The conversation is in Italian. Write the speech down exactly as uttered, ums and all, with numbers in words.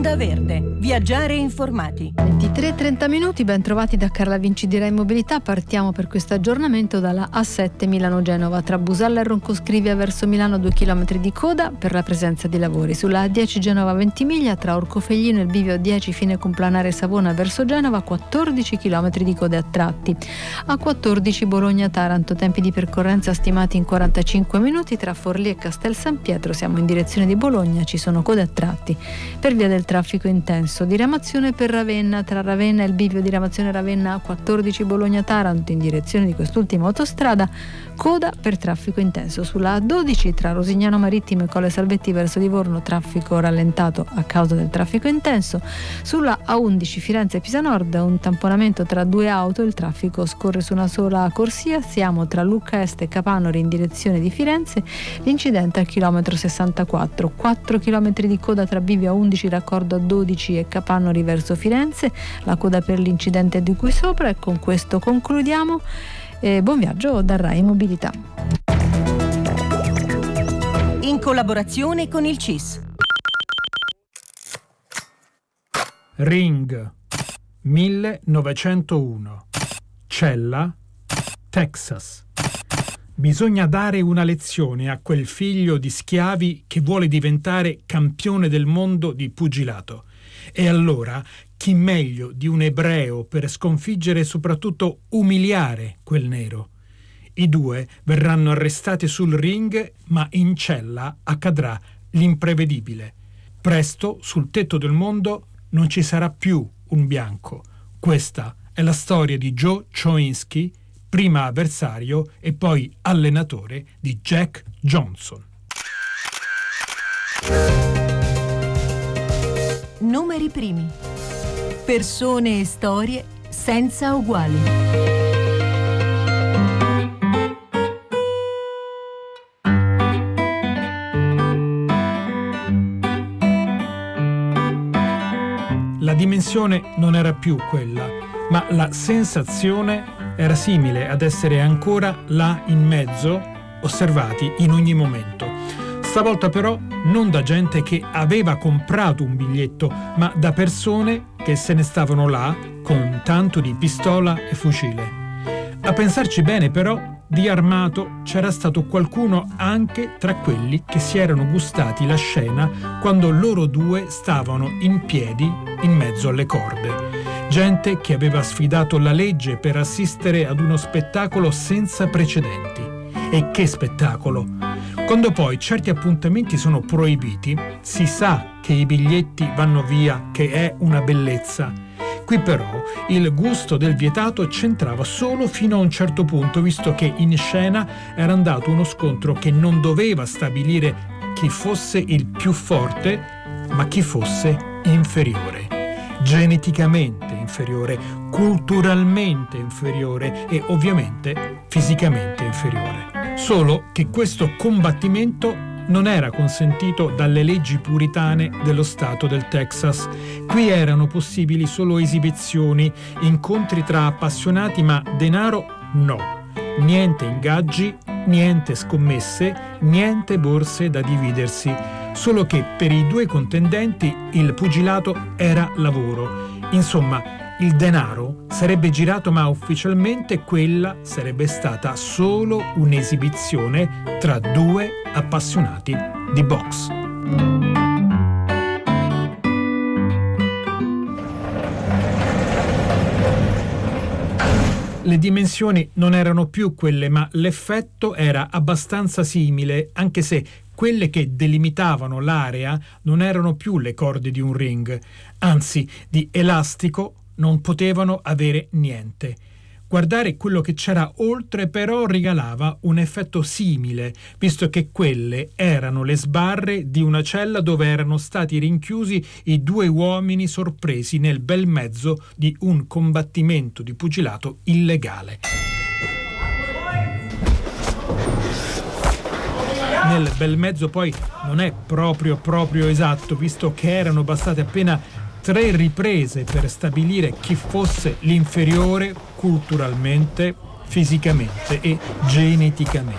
Onda Verde. Viaggiare informati. ventitré e trenta minuti, ben trovati da Carla Vinci di Rai Mobilità. Partiamo per questo aggiornamento dalla A sette Milano-Genova. Tra Busalla e Roncoscrivia verso Milano due chilometri di coda per la presenza di lavori. Sulla A dieci Genova-Ventimiglia tra Orcofelino e il bivio dieci fine complanare Savona verso Genova quattordici chilometri di code a tratti. A quattordici Bologna-Taranto, tempi di percorrenza stimati in quarantacinque minuti. Tra Forlì e Castel San Pietro siamo in direzione di Bologna, ci sono code a tratti per via del traffico intenso. Diramazione per Ravenna, tra Ravenna e il bivio diramazione Ravenna A quattordici Bologna-Taranto in direzione di quest'ultima autostrada, coda per traffico intenso. Sulla A dodici tra Rosignano Marittimo e Colle Salvetti verso Livorno, traffico rallentato a causa del traffico intenso. Sulla A undici Firenze-Pisa Nord, un tamponamento tra due auto, il traffico scorre su una sola corsia. Siamo tra Lucca Est e Capanori in direzione di Firenze, l'incidente al chilometro sessantaquattro. quattro chilometri di coda tra bivio A undici raccordo A dodici e Capanori verso Firenze, la coda per l'incidente di cui sopra. E con questo concludiamo. E buon viaggio da Rai Mobilità. In collaborazione con il C I S. Ring millenovecentouno, Cella, Texas. Bisogna dare una lezione a quel figlio di schiavi che vuole diventare campione del mondo di pugilato. E allora, chi meglio di un ebreo per sconfiggere e soprattutto umiliare quel nero? I due verranno arrestati sul ring, ma in cella accadrà l'imprevedibile. Presto, sul tetto del mondo, non ci sarà più un bianco. Questa è la storia di Joe Choinski, prima avversario e poi allenatore di Jack Johnson. Numeri primi. Persone e storie senza uguali. La dimensione non era più quella, ma la sensazione era simile ad essere ancora là in mezzo, osservati in ogni momento. Stavolta però non da gente che aveva comprato un biglietto, ma da persone che se ne stavano là con tanto di pistola e fucile. A pensarci bene però, di armato c'era stato qualcuno anche tra quelli che si erano gustati la scena quando loro due stavano in piedi in mezzo alle corde. Gente che aveva sfidato la legge per assistere ad uno spettacolo senza precedenti. E che spettacolo! Quando poi certi appuntamenti sono proibiti, si sa che i biglietti vanno via, che è una bellezza. Qui però il gusto del vietato c'entrava solo fino a un certo punto, visto che in scena era andato uno scontro che non doveva stabilire chi fosse il più forte, ma chi fosse inferiore. Geneticamente inferiore, culturalmente inferiore e ovviamente fisicamente inferiore. Solo che questo combattimento non era consentito dalle leggi puritane dello stato del Texas. Qui erano possibili solo esibizioni, incontri tra appassionati, ma denaro no. Niente ingaggi, niente scommesse, niente borse da dividersi. Solo che per i due contendenti il pugilato era lavoro. Insomma, il denaro sarebbe girato, ma ufficialmente quella sarebbe stata solo un'esibizione tra due appassionati di box. Le dimensioni non erano più quelle, ma l'effetto era abbastanza simile, anche se quelle che delimitavano l'area non erano più le corde di un ring, anzi di elastico non potevano avere niente. Guardare quello che c'era oltre però regalava un effetto simile, visto che quelle erano le sbarre di una cella dove erano stati rinchiusi i due uomini sorpresi nel bel mezzo di un combattimento di pugilato illegale. Nel bel mezzo poi non è proprio proprio esatto, visto che erano bastate appena tre riprese per stabilire chi fosse l'inferiore culturalmente, fisicamente e geneticamente.